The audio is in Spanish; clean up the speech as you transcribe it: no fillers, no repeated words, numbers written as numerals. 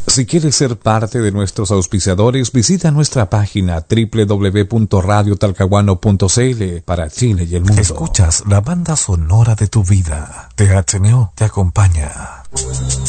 Si quieres ser parte de nuestros auspiciadores, visita nuestra página www.radiotalcahuano.cl para Chile y el mundo. Escuchas la banda sonora de tu vida. THNO te acompaña.